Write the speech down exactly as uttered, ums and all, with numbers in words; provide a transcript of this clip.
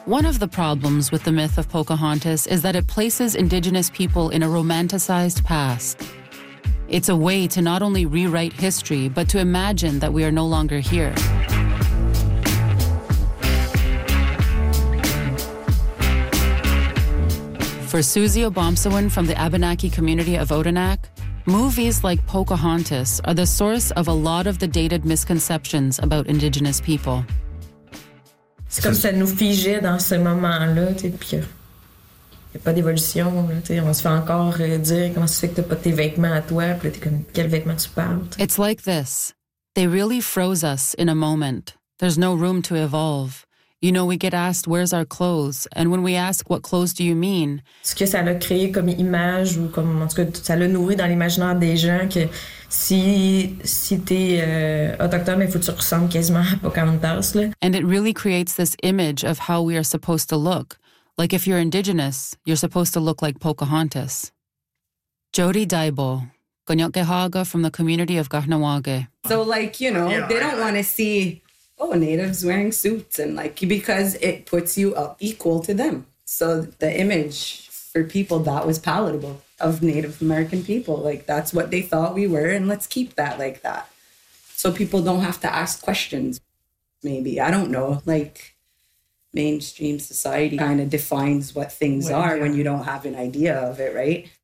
One of the problems with the myth of Pocahontas is that it places Indigenous people in a romanticized past. It's a way to not only rewrite history, but to imagine that we are no longer here. For Susie Obomsawin from the Abenaki community of Odanak, movies like Pocahontas are the source of a lot of the dated misconceptions about Indigenous people. C'est comme ça nous figeait dans ce moment-là, tu sais, puis il n'y a pas d'évolution, tu sais, on se fait encore dire comment ça se fait que t'as pas tes vêtements à toi, puis là t'es comme, quel vêtement tu parles? It's like this. They really froze us in a moment. There's no room to evolve. You know, we get asked, where's our clothes? And when we ask, what clothes do you mean? Ce que ça l'a créé comme image, ou comme, en tout cas, ça l'a nourri dans l'imaginaire des gens que si, si t'es euh, autochtone, il faut que tu ressembles quasiment à Pocahontas, là. And it really creates this image of how we are supposed to look. Like if you're Indigenous, you're supposed to look like Pocahontas. Jody Daibo, Konyokehaga from the community of Kahnawake. So, like, you know, yeah, they don't want to see, oh, natives wearing suits, and like, because it puts you up equal to them. So the image for people, that was palatable of Native American people. Like, that's what they thought we were, and let's keep that like that. So people don't have to ask questions. Maybe, I don't know, like mainstream society kind of defines what things well, are yeah. when you don't have an idea of it, right?